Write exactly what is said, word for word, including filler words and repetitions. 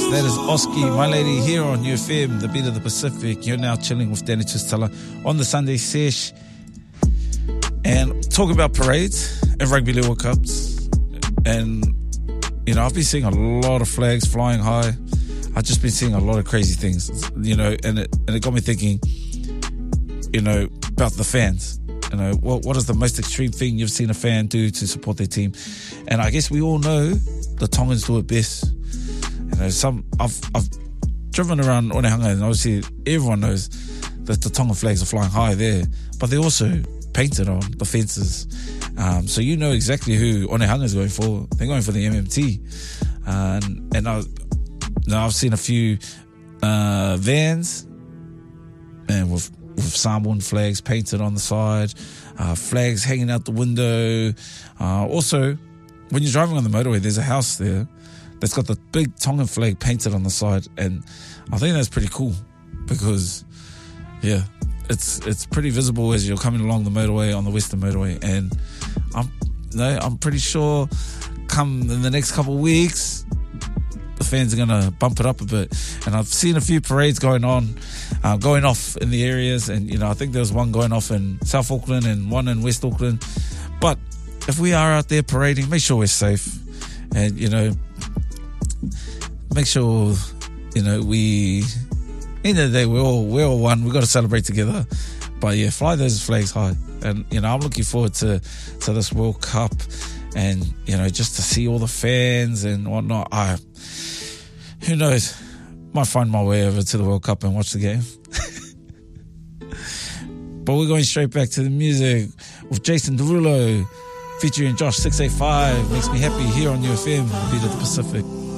That is Oski, my lady, here on U F M, the beat of the Pacific. You're now chilling with Danny Twistella on the Sunday sesh and talking about parades and rugby league World Cups. And, you know, I've been seeing a lot of flags flying high. I've just been seeing a lot of crazy things, you know, and it, and it got me thinking, you know, about the fans. You know, what what is the most extreme thing you've seen a fan do to support their team? And I guess we all know the Tongans do it best. You know, some I've I've driven around Onehunga, and obviously everyone knows that the Tongan flags are flying high there, but they're also painted on the fences. Um, so you know exactly who Onehunga is going for. They're going for the M M T, uh, and and I, now I've seen a few uh, vans, and with. with Samoan flags painted on the side, uh, flags hanging out the window. Uh, also, when you're driving on the motorway, there's a house there that's got the big Tongan flag painted on the side, and I think that's pretty cool because, yeah, it's it's pretty visible as you're coming along the motorway on the Western Motorway, and I'm you know, I'm pretty sure come in the next couple of weeks, the fans are going to bump it up a bit. And I've seen a few parades going on, uh, going off in the areas. And, you know, I think there was one going off in South Auckland and one in West Auckland. But if we are out there parading, make sure we're safe. And, you know, make sure, you know, we, end of the day, we're all, we're all one. We've got to celebrate together. But, yeah, fly those flags high. And, you know, I'm looking forward to, to this World Cup. And, you know, just to see all the fans and whatnot. I... Who knows? Might find my way over to the World Cup and watch the game. But we're going straight back to the music with Jason Derulo featuring Josh six eight five. Makes me happy here on U F M, the beat of the Pacific.